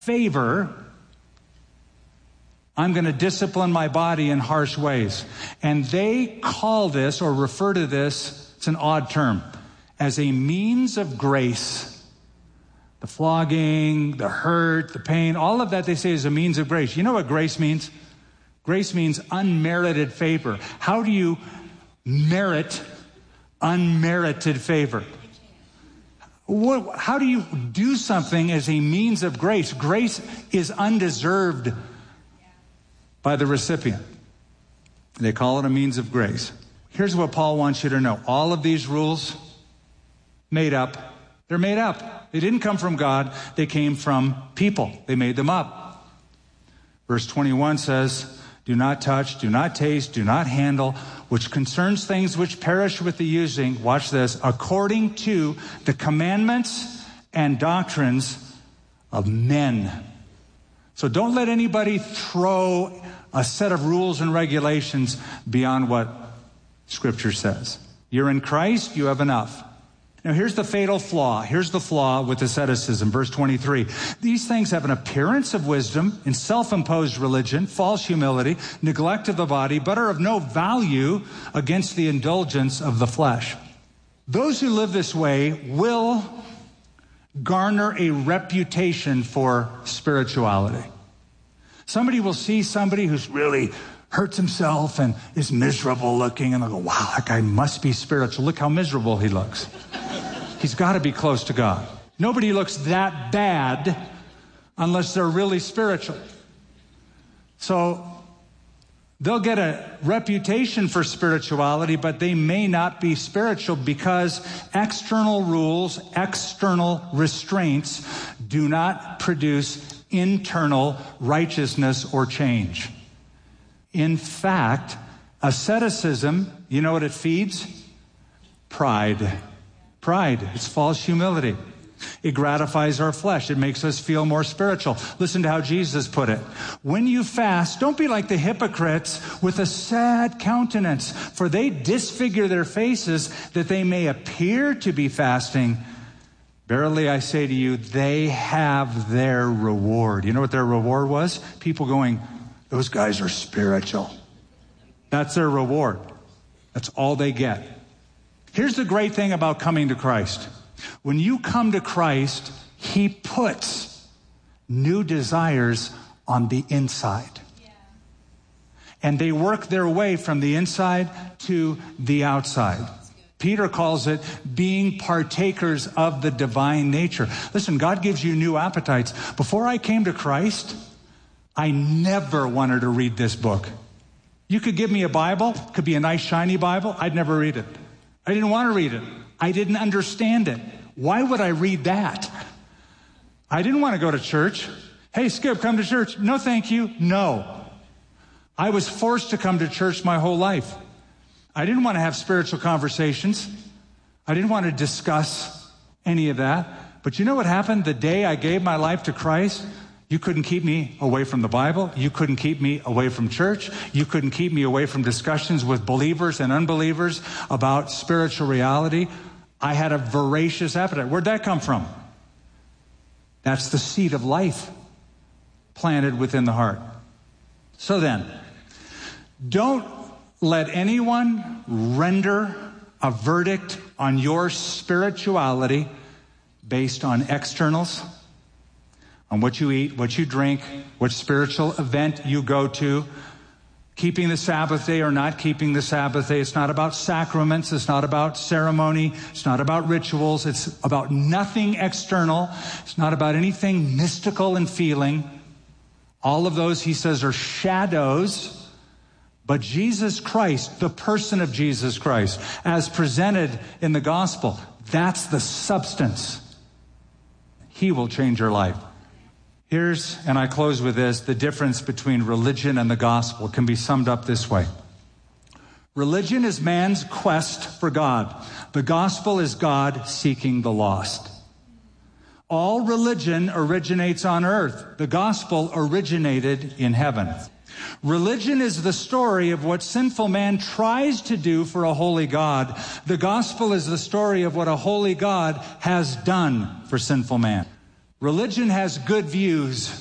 favor, I'm going to discipline my body in harsh ways. And they call this, or refer to this, it's an odd term, as a means of grace. The flogging, the hurt, the pain, all of that they say is a means of grace. You know what grace means? Grace means unmerited favor. How do you merit unmerited favor? How do you do something as a means of grace? Grace is undeserved by the recipient. They call it a means of grace. Here's what Paul wants you to know. All of these rules, made up. They're made up. They didn't come from God. They came from people. They made them up. Verse 21 says, do not touch, do not taste, do not handle, which concerns things which perish with the using, watch this, according to the commandments and doctrines of men. So don't let anybody throw a set of rules and regulations beyond what Scripture says. You're in Christ, you have enough. Now here's the fatal flaw. Here's the flaw with asceticism. Verse 23. These things have an appearance of wisdom in self-imposed religion, false humility, neglect of the body, but are of no value against the indulgence of the flesh. Those who live this way will garner a reputation for spirituality. Somebody will see somebody who's really hurts himself and is miserable looking, and they'll go, wow, that guy must be spiritual. Look how miserable he looks. He's got to be close to God. Nobody looks that bad unless they're really spiritual. So they'll get a reputation for spirituality, but they may not be spiritual because external rules, external restraints do not produce internal righteousness or change. In fact, asceticism, you know what it feeds? Pride. Pride. It's false humility. It gratifies our flesh. It makes us feel more spiritual. Listen to how Jesus put it. When you fast, don't be like the hypocrites with a sad countenance, for they disfigure their faces that they may appear to be fasting. Verily I say to you, they have their reward. You know what their reward was? People going, those guys are spiritual. That's their reward. That's all they get. Here's the great thing about coming to Christ. When you come to Christ, He puts new desires on the inside. And they work their way from the inside to the outside. Peter calls it being partakers of the divine nature. Listen, God gives you new appetites. Before I came to Christ, I never wanted to read this book. You could give me a Bible, could be a nice shiny Bible, I'd never read it. I didn't want to read it. I didn't understand it. Why would I read that? I didn't want to go to church. Hey, Skip, come to church. No, thank you. No. I was forced to come to church my whole life. I didn't want to have spiritual conversations. I didn't want to discuss any of that. But you know what happened the day I gave my life to Christ? You couldn't keep me away from the Bible. You couldn't keep me away from church. You couldn't keep me away from discussions with believers and unbelievers about spiritual reality. I had a voracious appetite. Where'd that come from? That's the seed of life planted within the heart. So then, don't let anyone render a verdict on your spirituality based on externals, on what you eat, what you drink, what spiritual event you go to, keeping the Sabbath day or not keeping the Sabbath day. It's not about sacraments. It's not about ceremony. It's not about rituals. It's about nothing external. It's not about anything mystical and feeling. All of those, he says, are shadows. But Jesus Christ, the person of Jesus Christ, as presented in the gospel, that's the substance. He will change your life. Here's, and I close with this, the difference between religion and the gospel can be summed up this way. Religion is man's quest for God. The gospel is God seeking the lost. All religion originates on earth. The gospel originated in heaven. Religion is the story of what sinful man tries to do for a holy God. The gospel is the story of what a holy God has done for sinful man. Religion has good views,